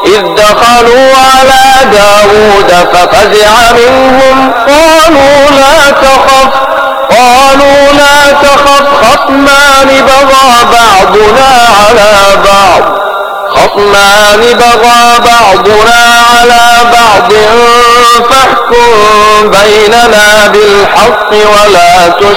إذ دخلوا على داود ففزع منهم قالوا لا تخف خصمان بغى بعضنا على بعض فاحكم بيننا بالحق ولا